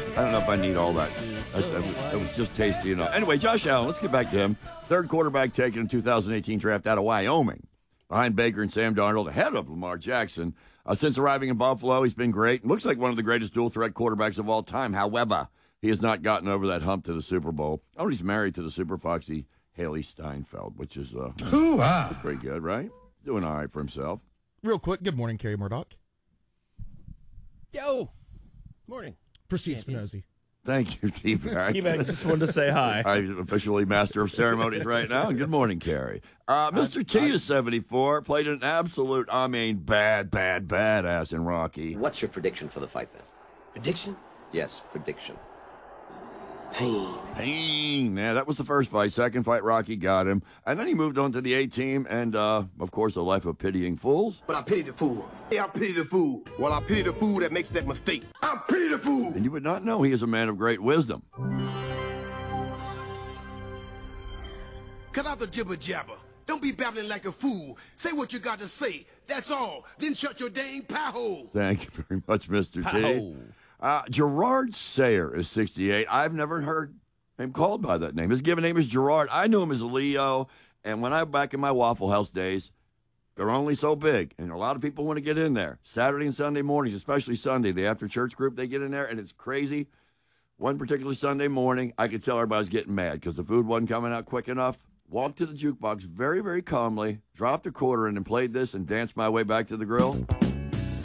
I don't know if I need all that. It was just tasty enough. Anyway, Josh Allen, let's get back to him. Third quarterback taken in 2018 draft out of Wyoming. Behind Baker and Sam Darnold, ahead of Lamar Jackson. Since arriving in Buffalo, he's been great. Looks like one of the greatest dual-threat quarterbacks of all time. However, he has not gotten over that hump to the Super Bowl. Oh, he's married to the Super Foxy Haley Steinfeld, which is pretty good, right? Doing all right for himself. Real quick, good morning, Kerry Murdoch. Yo. Morning. Proceed, Spinozzi. Thank you, T-Bag. T-Bag just wanted to say hi. I'm officially master of ceremonies right now. Good morning, Carrie. Mr. T is 74, played an absolute, badass in Rocky. What's your prediction for the fight, then? Prediction? Yes, prediction. Pain. Yeah, that was the first fight. Second fight, Rocky got him. And then he moved on to the A-Team and, of course, A Life of Pitying Fools. But I pity the fool. Yeah, I pity the fool. Well, I pity the fool that makes that mistake. I pity the fool. And you would not know he is a man of great wisdom. Cut out the jibber-jabber. Don't be babbling like a fool. Say what you got to say. That's all. Then shut your dang pie hole. Thank you very much, Mr. T. Gerard Sayer is 68. I've never heard him called by that name. His given name is Gerard. I knew him as Leo, and when I'm back in my Waffle House days, they're only so big, and a lot of people want to get in there. Saturday and Sunday mornings, especially Sunday, the after-church group, they get in there, and it's crazy. One particular Sunday morning, I could tell everybody was getting mad because the food wasn't coming out quick enough. Walked to the jukebox very, very calmly, dropped a quarter in and played this and danced my way back to the grill.